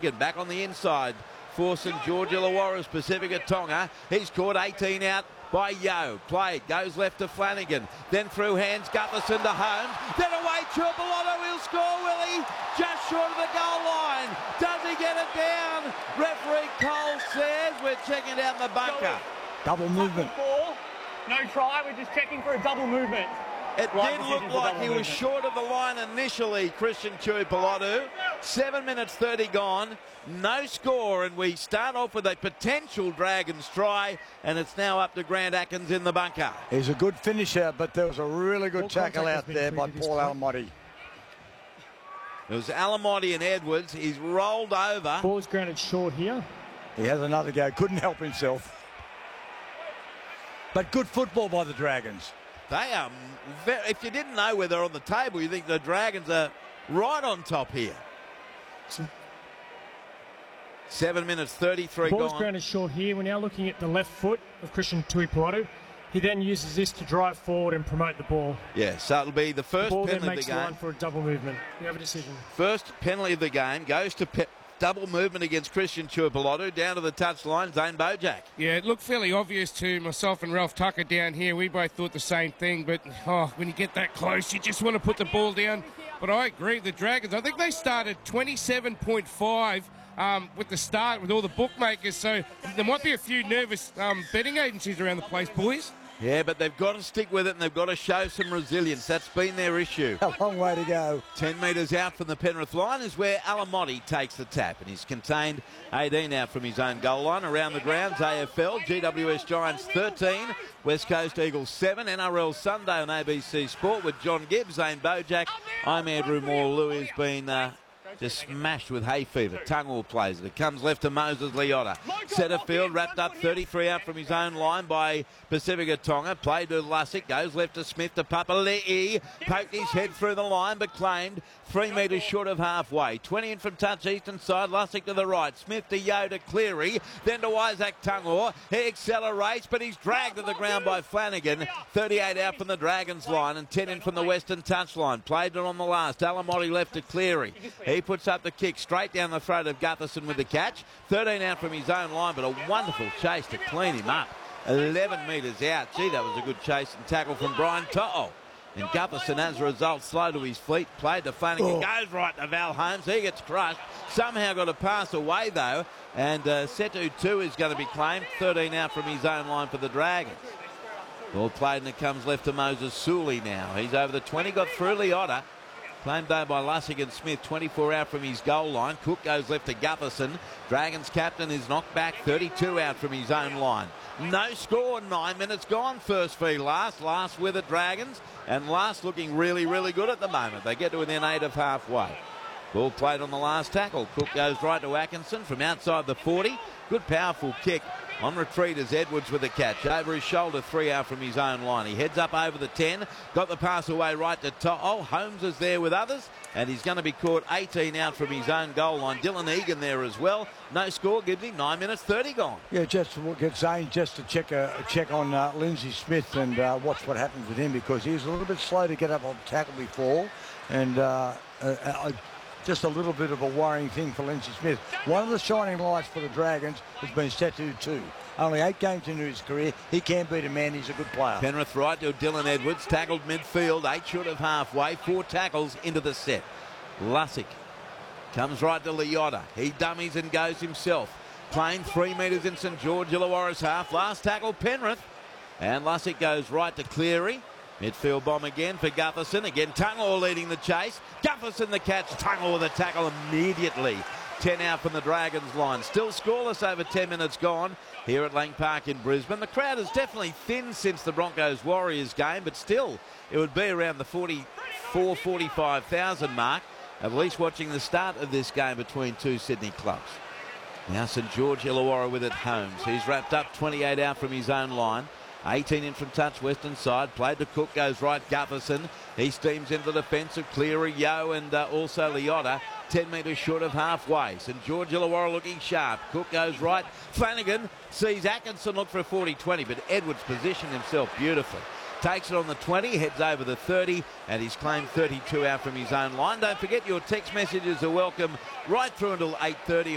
Flanagan back on the inside for St George Illawarra's Pacifica Tonga. He's caught 18 out by Yo. Played, goes left to Flanagan, then through hands Gutherson to Holmes, then away Tuipulotu. He'll score, will he? Just short of the goal line. Does he get it down? Referee Cole says we're checking down the bunker. Double movement. No try, we're just checking for a double movement. It did look like he was short of the line initially, Christian Tuipulotu. 7 minutes 30 gone, no score, and we start off with a potential Dragons try, and it's now up to Grant Atkins in the bunker. He's a good finisher, but there was a really good tackle out there by Paul Alamotti. It was Alamotti and Edwards. He's rolled over. Ball's grounded short here. He has another go, couldn't help himself. But good football by the Dragons. They are, if you didn't know where they're on the table, you think the Dragons are right on top here. 7 minutes 33 Ball's gone. grounded short here. We're now looking at the left foot of Christian Tuipulotu. He then uses this to drive forward and promote the ball. Yeah, so it'll be the first ball penalty then of makes the line game. for a double movement. We have a decision. First penalty of the game goes to double movement against Christian Tuipulotu. Down to the touchline, Zane Bojack. Yeah, it looked fairly obvious to myself and Ralph Tucker down here. We both thought the same thing, but when you get that close, you just want to put the ball down. But I agree, the Dragons, I think they started 27.5 with the start with all the bookmakers, so there might be a few nervous betting agencies around the place, boys. Yeah, but they've got to stick with it and they've got to show some resilience. That's been their issue. A long way to go. 10 metres out from the Penrith line is where Alamotti takes the tap, and he's contained 18 out from his own goal line. Around the grounds, AFL, GWS Giants 13, West Coast Eagles 7, NRL Sunday on ABC Sport with John Gibbs, Zane Bojack. I'm Andrew Moore. Louis has been just smashed with hay fever. Tungwall plays it. It comes left to Moses Leota. Centre field wrapped up 33 out from his own line by Pacifica Tonga. Played to Lussick. Goes left to Smith to Papali'i. Poked his head through the line but claimed 3 metres short of halfway. 20 in from touch eastern side. Lussick to the right. Smith to Yo to Cleary. Then to Isaac Tungor. He accelerates but he's dragged to the ground by Flanagan. 38 out from the Dragons line and 10 in from the western touchline. Played it on the last. Alamotti left to Cleary. He puts up the kick straight down the throat of Gutherson with the catch. 13 out from his own line, but a wonderful chase to clean him up. 11 metres out. Gee, that was a good chase and tackle from Brian To'o. And Gutherson, as a result, slow to his feet. Played to Flanagan. Goes right to Val Holmes. He gets crushed. Somehow got a pass away, though. And Setu 2 is going to be claimed. 13 out from his own line for the Dragons. Ball played and it comes left to Moses Suley now. He's over the 20. Got through Leota. Claimed though by Lussick and Smith, 24 out from his goal line. Cook goes left to Gutherson. Dragons captain is knocked back, 32 out from his own line. No score, 9 minutes gone. First v last. Last with it, Dragons. And last looking really, really good at the moment. They get to within 8 of halfway. Ball played on the last tackle. Cook goes right to Atkinson from outside the 40. Good powerful kick. On retreat is Edwards with the catch. Over his shoulder, 3 out from his own line. He heads up over the 10. Got the pass away right to To'o. Holmes is there with others. And he's going to be caught 18 out from his own goal line. Dylan Egan there as well. No score gives him 9 minutes 30 gone. Yeah, just to get Zane just to check on Lindsay Smith and watch what happens with him, because he was a little bit slow to get up on tackle before. And just a little bit of a worrying thing for Lindsay Smith. One of the shining lights for the Dragons has been Setu 2. Only 8 games into his career. He can beat a man. He's a good player. Penrith right to Dylan Edwards. Tackled midfield. 8 short of halfway. 4 tackles into the set. Lussick comes right to Leota. He dummies and goes himself. Playing 3 metres in St George Illawarra's half. Last tackle Penrith. And Lussick goes right to Cleary. Midfield bomb again for Gutherson. Again, Tungor leading the chase. Gutherson the catch. Tungor with a tackle immediately. 10 out from the Dragons line. Still scoreless over 10 minutes gone here at Lang Park in Brisbane. The crowd is definitely thinned since the Broncos-Warriors game, but still it would be around the 44,000, 45,000 mark, at least watching the start of this game between two Sydney clubs. Now St George Illawarra with it, Holmes. He's wrapped up 28 out from his own line. 18 in from touch, western side. Played to Cook, goes right, Gutherson. He steams into the defence of Cleary, Yo and also Leota. 10 metres short of halfway. St George Illawarra looking sharp. Cook goes right. Flanagan sees Atkinson look for a 40-20, but Edwards positioned himself beautifully. Takes it on the 20, heads over the 30, and he's claimed 32 out from his own line. Don't forget your text messages are welcome right through until 8:30.